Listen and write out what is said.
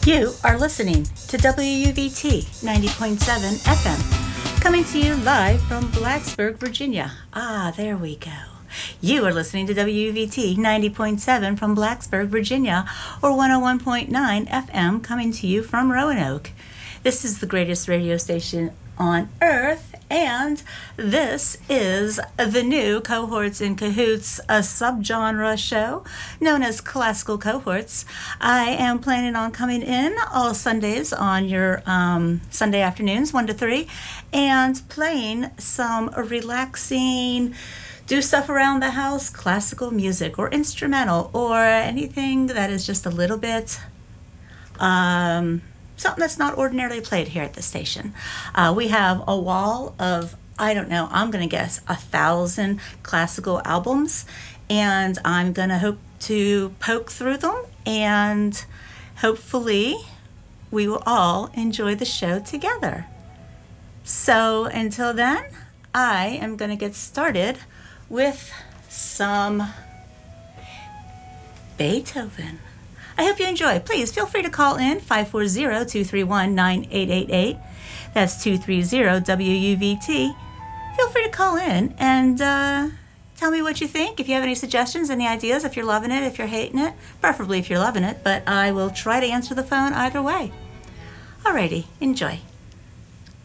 You are listening to WUVT 90.7 FM, coming to you live from Blacksburg, Virginia. There we go. You are listening to WUVT 90.7 from Blacksburg, Virginia, or 101.9 FM, coming to you from Roanoke. This is the greatest radio station on earth, and this is the new Cohorts in Cahoots, a subgenre show known as Classical Cohorts. I am planning on coming in all Sundays on your Sunday afternoons, 1 to 3, and playing some relaxing, do stuff around the house, classical music or instrumental or anything that is just a little bit something that's not ordinarily played here at the station. We have a wall of, I don't know, I'm going to guess 1,000 classical albums, and I'm going to hope to poke through them, and hopefully we will all enjoy the show together. So until then, I am going to get started with some Beethoven. I hope you enjoy. Please feel free to call in 540-231-9888. That's 230-WUVT. Feel free to call in and tell me what you think. If you have any suggestions, any ideas, if you're loving it, if you're hating it, preferably if you're loving it, but I will try to answer the phone either way. Alrighty, enjoy.